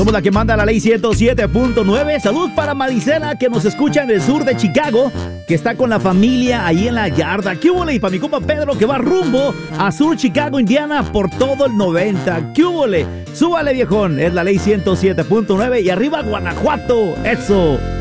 somos la que manda la ley 107.9. Salud para Marisela, que nos escucha en el sur de Chicago, que está con la familia ahí en la yarda. ¿Qué hubo? Y para mi compa Pedro, que va rumbo a sur Chicago, Indiana, por todo el 90. ¿Qué hubo? Súbale, viejón. Es la ley 107.9 y arriba Guanajuato. Eso.